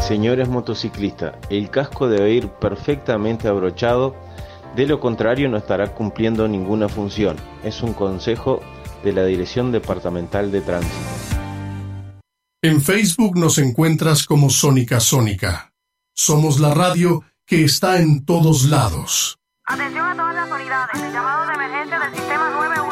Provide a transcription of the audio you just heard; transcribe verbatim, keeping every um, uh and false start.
Señores motociclistas, el casco debe ir perfectamente abrochado, de lo contrario no estará cumpliendo ninguna función. Es un consejo de la Dirección Departamental de Tránsito. En Facebook nos encuentras como Sónica Sónica. Somos la radio que está en todos lados. Atención a todas las unidades. El llamado de emergencia del sistema nueve uno.